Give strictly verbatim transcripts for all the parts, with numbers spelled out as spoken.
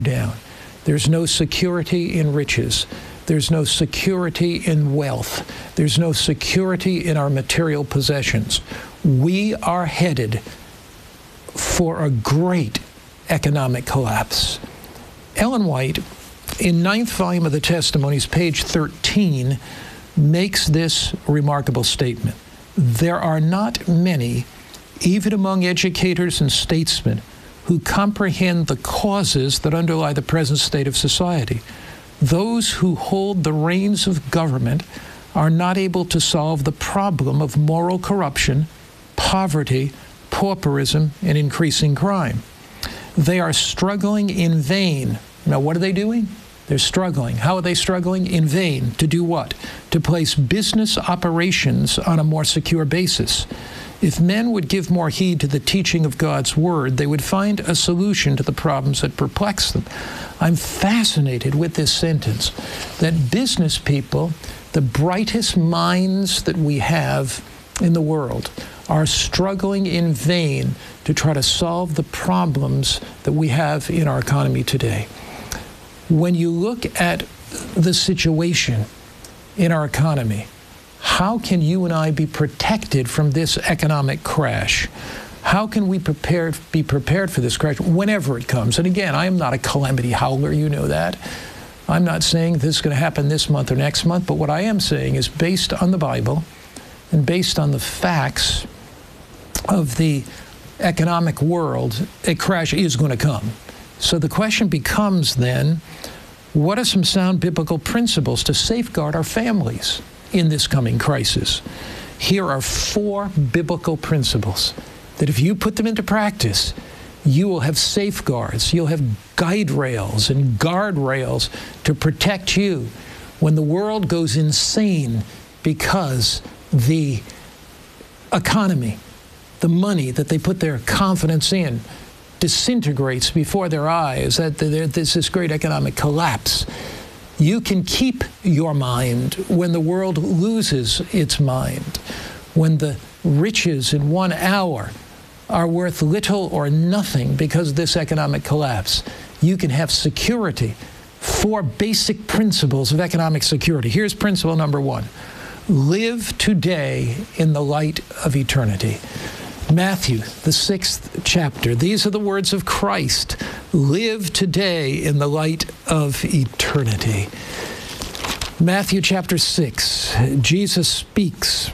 down. There's no security in riches. There's no security in wealth. There's no security in our material possessions. We are headed for a great economic collapse. Ellen White, in ninth volume of the Testimonies, page thirteen, makes this remarkable statement. There are not many, even among educators and statesmen, who comprehend the causes that underlie the present state of society. Those who hold the reins of government are not able to solve the problem of moral corruption, poverty, pauperism, and increasing crime. They are struggling in vain. Now, what are they doing? They're struggling. How are they struggling? In vain. To do what? To place business operations on a more secure basis. If men would give more heed to the teaching of God's Word, they would find a solution to the problems that perplex them. I'm fascinated with this sentence, that business people, the brightest minds that we have in the world, are struggling in vain to try to solve the problems that we have in our economy today. When you look at the situation in our economy, how can you and I be protected from this economic crash? How can we prepared, be prepared for this crash whenever it comes? And again, I am not a calamity howler, you know that. I'm not saying this is going to happen this month or next month, but what I am saying is, based on the Bible and based on the facts of the economic world, a crash is going to come. So the question becomes then, what are some sound biblical principles to safeguard our families in this coming crisis? Here are four biblical principles that if you put them into practice, you will have safeguards, you'll have guide rails and guardrails to protect you when the world goes insane because the economy, the money that they put their confidence in, disintegrates before their eyes, that there's this great economic collapse. You can keep your mind when the world loses its mind, when the riches in one hour are worth little or nothing because of this economic collapse. You can have security. Four basic principles of economic security. Here's principle number one. Live today in the light of eternity. Matthew, the sixth chapter. These are the words of Christ. Live today in the light of eternity. Matthew chapter six, Jesus speaks.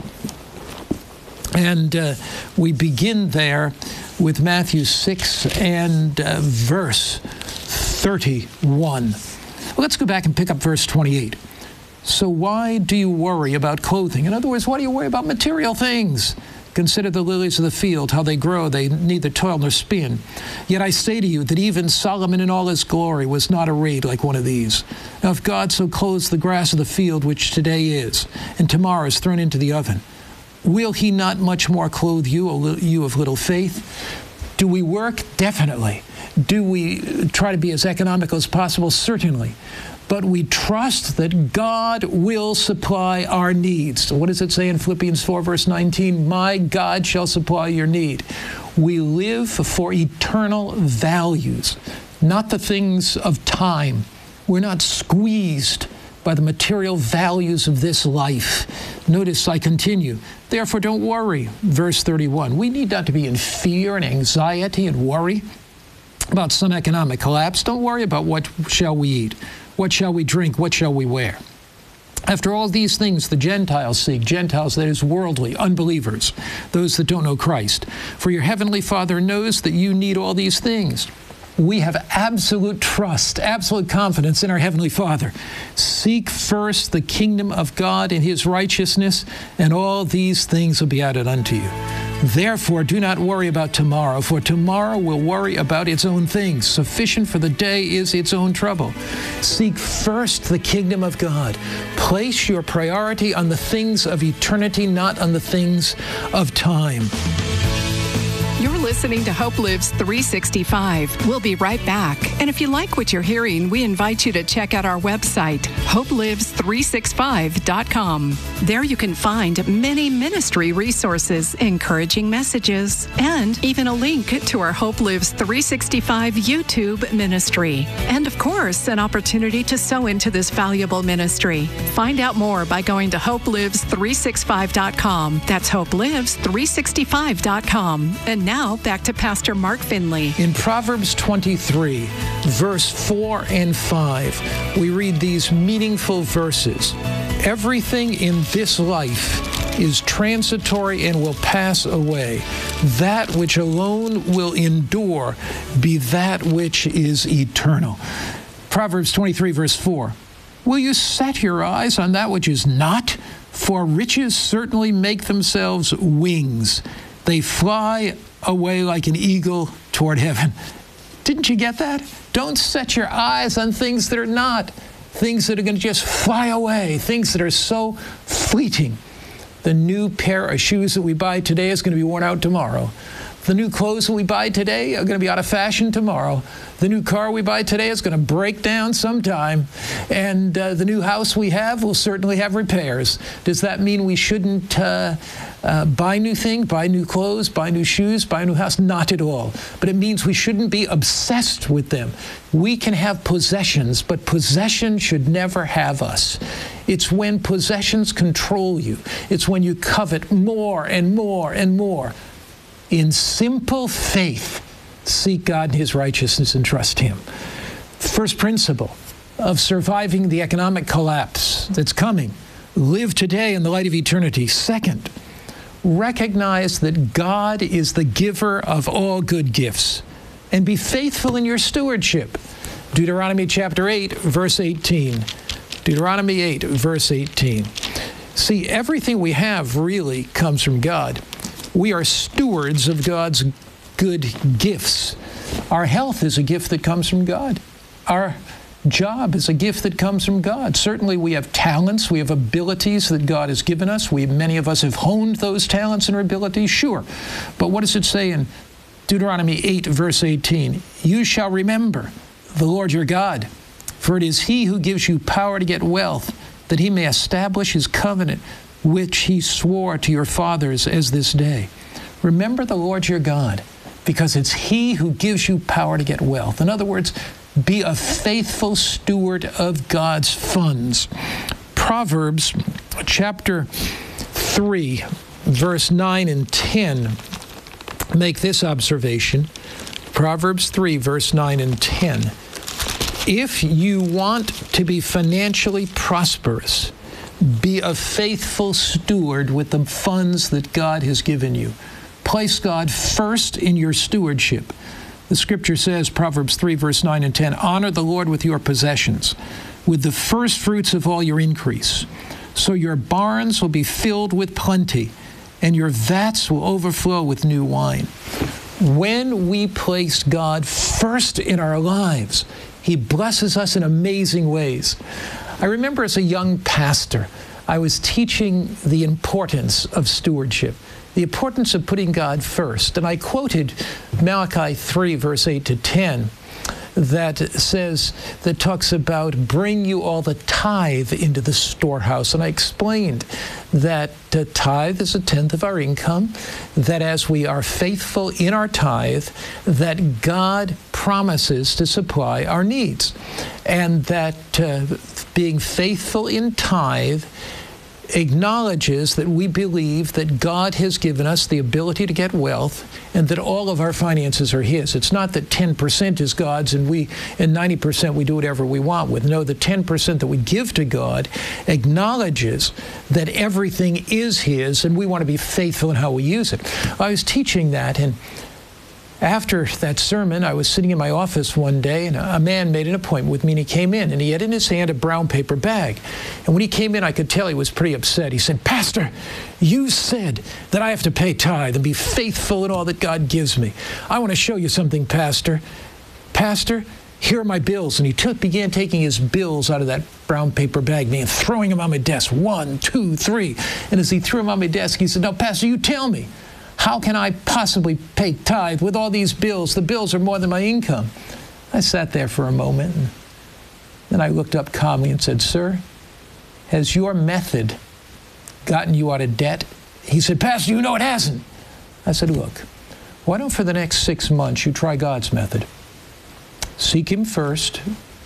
And uh, we begin there with Matthew six and uh, verse thirty-one. Well, let's go back and pick up verse twenty-eight. So why do you worry about clothing? In other words, why do you worry about material things? Consider the lilies of the field, how they grow. They neither toil nor spin. Yet I say to you that even Solomon in all his glory was not arrayed like one of these. Now if God so clothes the grass of the field, which today is, and tomorrow is thrown into the oven, will he not much more clothe you, O you of little faith? Do we work? Definitely. Do we try to be as economical as possible? Certainly. But we trust that God will supply our needs. So what does it say in Philippians four, verse nineteen? My God shall supply your need. We live for eternal values, not the things of time. We're not squeezed by the material values of this life. Notice I continue. Therefore, don't worry. Verse thirty-one. We need not to be in fear and anxiety and worry about some economic collapse. Don't worry about what shall we eat. What shall we drink? What shall we wear? After all these things the Gentiles seek. Gentiles, that is worldly, unbelievers, those that don't know Christ. For your heavenly Father knows that you need all these things. We have absolute trust, absolute confidence in our Heavenly Father. Seek first the kingdom of God and His righteousness, and all these things will be added unto you. Therefore, do not worry about tomorrow, for tomorrow will worry about its own things. Sufficient for the day is its own trouble. Seek first the kingdom of God. Place your priority on the things of eternity, not on the things of time. You're listening listening to Hope Lives three sixty-five. We'll be right back. And if you like what you're hearing, we invite you to check out our website, hope lives three sixty-five dot com. There you can find many ministry resources, encouraging messages, and even a link to our Hope Lives three sixty-five YouTube ministry. And of course, an opportunity to sow into this valuable ministry. Find out more by going to hope lives three sixty-five dot com. That's hope lives three sixty-five dot com. And now back to Pastor Mark Finley. In Proverbs twenty-three, verse four and five, we read these meaningful verses. Everything in this life is transitory and will pass away. That which alone will endure be that which is eternal. Proverbs twenty-three, verse four. Will you set your eyes on that which is not? For riches certainly make themselves wings. They fly away like an eagle toward heaven. Didn't you get that? Don't set your eyes on things that are not, things that are going to just fly away, things that are so fleeting. The new pair of shoes that we buy today is going to be worn out tomorrow. The new clothes that we buy today are going to be out of fashion tomorrow. The new car we buy today is going to break down sometime. And uh, the new house we have will certainly have repairs. Does that mean we shouldn't uh, uh, buy new things, buy new clothes, buy new shoes, buy a new house? Not at all. But it means we shouldn't be obsessed with them. We can have possessions, but possession should never have us. It's when possessions control you. It's when you covet more and more and more. In simple faith, seek God and His righteousness and trust Him. First principle of surviving the economic collapse that's coming. Live today in the light of eternity. Second, recognize that God is the giver of all good gifts and be faithful in your stewardship. Deuteronomy chapter eight, verse eighteen. Deuteronomy eight, verse eighteen. See, everything we have really comes from God. We are stewards of God's good gifts. Our health is a gift that comes from God. Our job is a gift that comes from God. Certainly we have talents, we have abilities that God has given us. We, many of us have honed those talents and abilities, sure. But what does it say in Deuteronomy eight, verse eighteen? You shall remember the Lord your God, for it is He who gives you power to get wealth, that He may establish His covenant, which He swore to your fathers as this day. Remember the Lord your God, because it's He who gives you power to get wealth. In other words, be a faithful steward of God's funds. Proverbs chapter three, verse nine and ten make this observation. Proverbs three, verse nine and ten. If you want to be financially prosperous, be a faithful steward with the funds that God has given you. Place God first in your stewardship. The scripture says, Proverbs three, verse nine and ten, honor the Lord with your possessions, with the first fruits of all your increase. So your barns will be filled with plenty, and your vats will overflow with new wine. When we place God first in our lives, He blesses us in amazing ways. I remember as a young pastor, I was teaching the importance of stewardship, the importance of putting God first. And I quoted Malachi three, verse eight to ten, that says, that talks about bring you all the tithe into the storehouse. And I explained that uh, tithe is a tenth of our income, that as we are faithful in our tithe, that God promises to supply our needs. And that uh, being faithful in tithe acknowledges that we believe that God has given us the ability to get wealth and that all of our finances are His. It's not that ten percent is God's and we and ninety percent we do whatever we want with. No, the ten percent that we give to God acknowledges that everything is His and we want to be faithful in how we use it. I was teaching that, and after that sermon, I was sitting in my office one day, and a man made an appointment with me, and he came in, and he had in his hand a brown paper bag. And when he came in, I could tell he was pretty upset. He said, "Pastor, you said that I have to pay tithe and be faithful in all that God gives me. I want to show you something, Pastor. Pastor, here are my bills." And he took, began taking his bills out of that brown paper bag and throwing them on my desk. One, two, three. And as he threw them on my desk, he said, "Now, Pastor, you tell me, How can I possibly pay tithe with all these bills? The bills are more than my income. I sat there for a moment, and then I looked up calmly and said, sir, has your method gotten you out of debt? He said, Pastor, you know it hasn't. I said, look, why don't for the next six months you try God's method? Seek Him first,